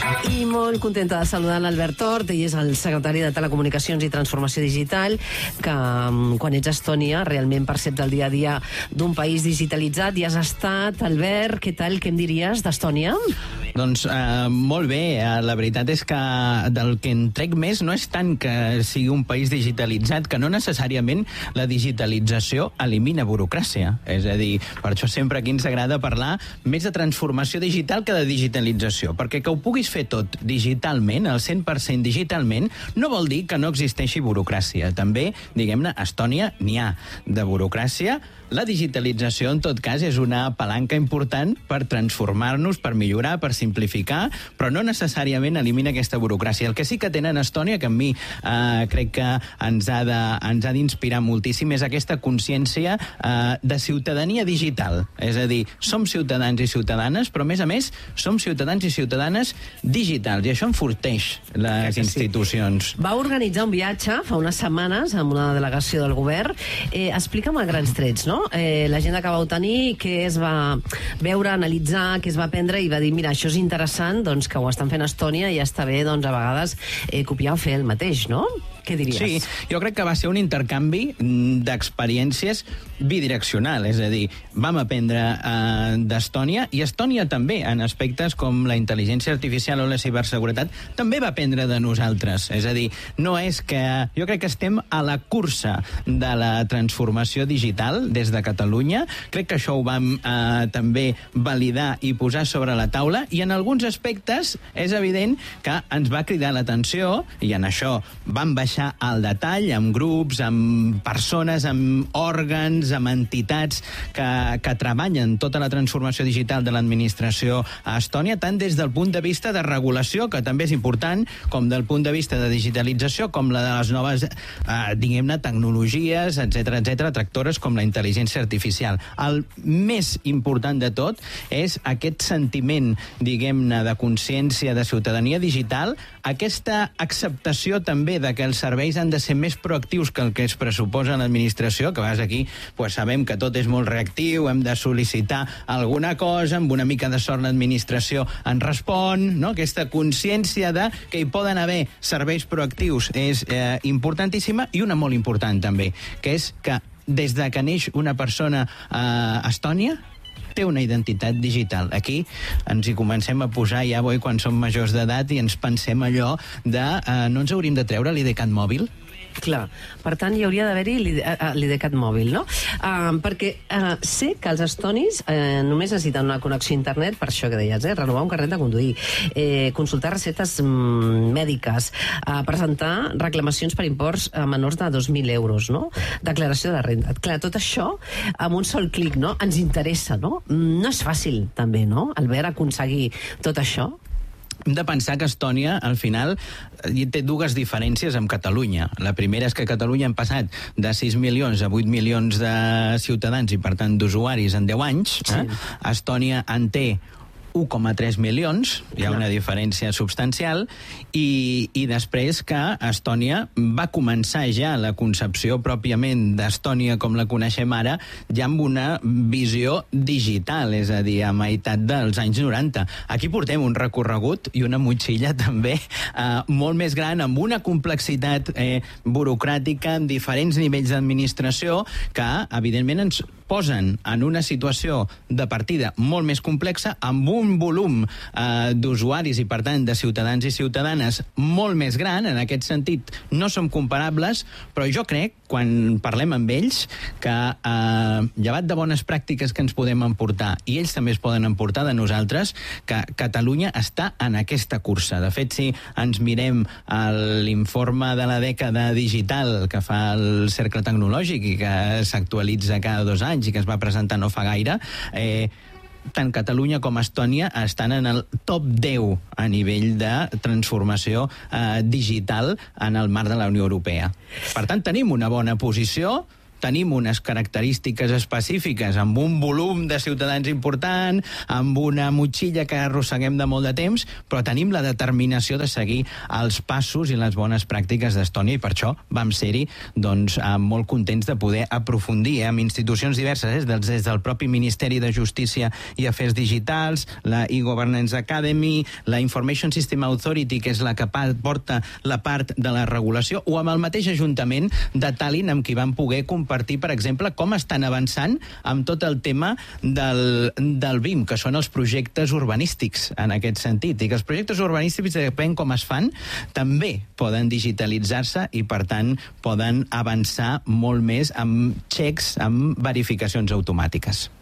I molt contenta de saludar l'Albert Tort, ell és el secretari de Telecomunicacions i Transformació Digital, que quan ets a Estònia realment perceps el dia a dia d'un país digitalitzat. I has estat, Albert, què tal, què em diries d'Estònia? Doncs molt bé, la veritat és que del que en trec més no és tant que sigui un país digitalitzat, que no necessàriament la digitalització elimina burocràcia. És a dir, per això sempre aquí ens agrada parlar més de transformació digital que de digitalització, perquè que ho puguis fer tot digitalment, al 100% digitalment, no vol dir que no existeixi burocràcia. També, diguem-ne, a Estònia n'hi ha de burocràcia. La digitalització, en tot cas, és una palanca important per transformar-nos, per millorar, per simplificar, però no necessàriament elimina aquesta burocràcia. El que sí que tenen a Estònia, que a mi crec que ens ha d'inspirar moltíssim, és aquesta consciència de ciutadania digital. És a dir, som ciutadans i ciutadanes, però a més, som ciutadans i ciutadanes digitals, i això enforteix les institucions. Va organitzar un viatge fa unes setmanes amb una delegació del govern. Explica'm a grans trets, no? L'agenda que vau tenir, què es va veure, analitzar, què es va aprendre, i va dir, mira, això és interessant, doncs que ho estan fent a Estònia, i ja està bé, doncs a vegades copiar o fer el mateix, no? Què diries? Sí, jo crec que va ser un intercanvi d'experiències bidireccional, és a dir, vam aprendre d'Estònia, i Estònia també, en aspectes com la intel·ligència artificial o la ciberseguretat, també va aprendre de nosaltres. És a dir, no és que... Jo crec que estem a la cursa de la transformació digital des de Catalunya. Crec que això ho vam també validar i posar sobre la taula, i en alguns aspectes és evident que ens va cridar l'atenció, i en això vam baixar al detall, amb grups, amb persones, amb òrgans, amb entitats que treballen tota la transformació digital de l'administració a Estònia, tant des del punt de vista de regulació, que també és important, com del punt de vista de digitalització, com la de les noves, diguem-ne, tecnologies, etc, tractores com la intel·ligència artificial. El més important de tot és aquest sentiment, diguem-ne, de consciència, de ciutadania digital, aquesta acceptació també de que els serveis han de ser més proactius que el que es pressuposa en l'administració, que a vegades aquí sabem que tot és molt reactiu, hem de sol·licitar alguna cosa, amb una mica de sort l'administració en respon, no? Aquesta consciència de que hi poden haver serveis proactius és importantíssima, i una molt important també, que és que des de que neix una persona a Estònia, té una identitat digital. Aquí ens hi comencem a posar ja quan som majors d'edat, i ens pensem allò de no ens hauríem de treure l'IDCAT mòbil? Clar, per tant hi hauria d'haver-hi l'IDCAT mòbil, no? Perquè sé que els estonis només necessiten una connexió a internet, per això que deies, renovar un carnet de conduir, consultar receptes mèdiques, presentar reclamacions per imports menors de 2.000 euros, no? Declaració de renda. Clar, tot això amb un sol clic, no? Ens interessa, no? No és fàcil, també, no, Albert, aconseguir tot això? Hem de pensar que Estònia, al final, té dues diferències amb Catalunya. La primera és que a Catalunya hem passat de 6 milions a 8 milions de ciutadans, i per tant d'usuaris, en 10 anys. Sí. Estònia en té 1,3 milions, hi ha una diferència substancial, i després que Estònia va començar ja la concepció pròpiament d'Estònia com la coneixem ara, ja amb una visió digital, és a dir, a meitat dels anys 90. Aquí portem un recorregut i una motxilla també molt més gran, amb una complexitat burocràtica, en diferents nivells d'administració, que evidentment ens posen en una situació de partida molt més complexa, amb un volum d'usuaris i, per tant, de ciutadans i ciutadanes molt més gran. En aquest sentit, no som comparables, però jo crec, quan parlem amb ells, que llevat de bones pràctiques que ens podem emportar, i ells també es poden emportar de nosaltres, que Catalunya està en aquesta cursa. De fet, si ens mirem l'informe de la dècada digital que fa el Cercle Tecnològic i que s'actualitza cada 2 anys i que es va presentar no fa gaire, tant Catalunya com Estònia estan en el top 10 a nivell de transformació digital en el marc de la Unió Europea. Per tant, tenim una bona posició, tenim unes característiques específiques, amb un volum de ciutadans important, amb una motxilla que arrosseguem de molt de temps, però tenim la determinació de seguir els passos i les bones pràctiques d'Estònia, i per això vam ser-hi molt contents de poder aprofundir amb institucions diverses, des del propi Ministeri de Justícia i Afers Digitals, la e-Governance Academy, la Information System Authority, que és la que porta la part de la regulació, o amb el mateix Ajuntament de Tallinn, amb qui vam poder compartir, per exemple, com estan avançant amb tot el tema del BIM, que són els projectes urbanístics, en aquest sentit, i que els projectes urbanístics, depèn com es fan, també poden digitalitzar-se i, per tant, poden avançar molt més amb xecs, amb verificacions automàtiques.